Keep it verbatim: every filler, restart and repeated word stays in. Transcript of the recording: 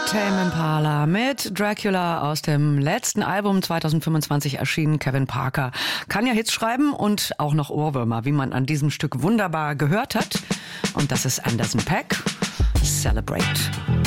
Tame Impala mit Dracula aus dem letzten Album zwanzig fünfundzwanzig erschienen. Kevin Parker kann ja Hits schreiben und auch noch Ohrwürmer, wie man an diesem Stück wunderbar gehört hat. Und das ist Anderson .Paak. Celebrate.